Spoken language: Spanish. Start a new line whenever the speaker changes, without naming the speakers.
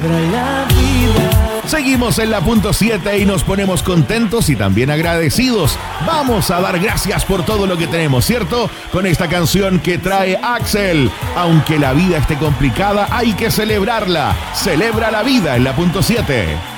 Seguimos en la punto 7 y nos ponemos contentos y también agradecidos. Vamos a dar gracias por todo lo que tenemos, ¿cierto? Con esta canción que trae Axel. Aunque la vida esté complicada, hay que celebrarla. Celebra la vida en la punto 7.